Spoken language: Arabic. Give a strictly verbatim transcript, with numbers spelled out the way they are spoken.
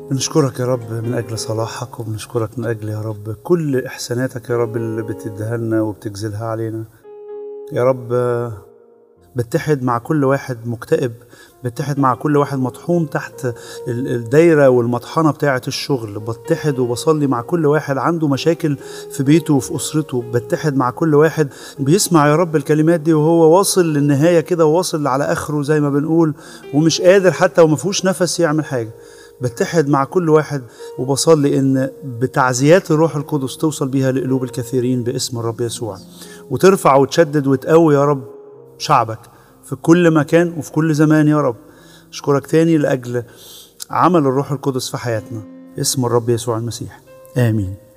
بنشكرك يا رب من أجل صلاحك، وبنشكرك من أجل يا رب كل إحساناتك يا رب اللي بتديها لنا وبتجزلها علينا يا رب. بتحد مع كل واحد مكتئب، بتحد مع كل واحد مطحون تحت الدايرة والمطحنة بتاعة الشغل، بتحد وبصلي مع كل واحد عنده مشاكل في بيته وفي أسرته، بتحد مع كل واحد بيسمع يا رب الكلمات دي وهو واصل للنهاية كده، وواصل على آخره زي ما بنقول، ومش قادر حتى ومفهوش نفس يعمل حاجة. بتحد مع كل واحد وبصلي إن بتعزيات الروح القدس توصل بيها لقلوب الكثيرين باسم الرب يسوع، وترفع وتشدد وتقوي يا رب شعبك في كل مكان وفي كل زمان يا رب. أشكرك تاني لأجل عمل الروح القدس في حياتنا، اسم الرب يسوع المسيح، آمين.